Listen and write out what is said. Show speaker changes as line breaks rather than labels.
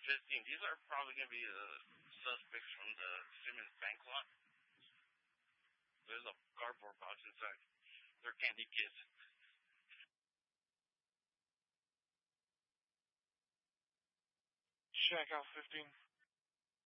15. These are probably going to be the suspects from the Simmons Bank lot. There's a cardboard box inside. They're candy kids.
Check out 15.